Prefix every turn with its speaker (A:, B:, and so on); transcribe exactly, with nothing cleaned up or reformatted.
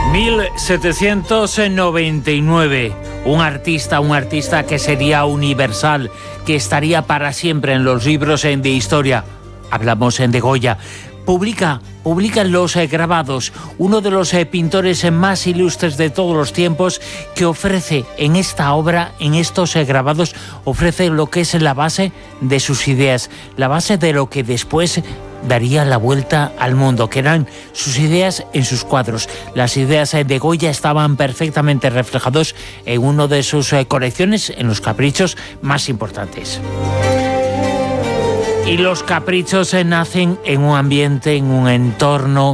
A: mil setecientos noventa y nueve, un artista, un artista que sería universal, que estaría para siempre en los libros de historia. Hablamos en de Goya. Publica, publica los eh, grabados, uno de los eh, pintores más ilustres de todos los tiempos, que ofrece en esta obra, en estos eh, grabados, ofrece lo que es la base de sus ideas, la base de lo que después daría la vuelta al mundo, que eran sus ideas en sus cuadros. Las ideas eh, de Goya estaban perfectamente reflejados en una de sus eh, colecciones, en los caprichos más importantes. Y los caprichos eh, nacen en un ambiente, en un entorno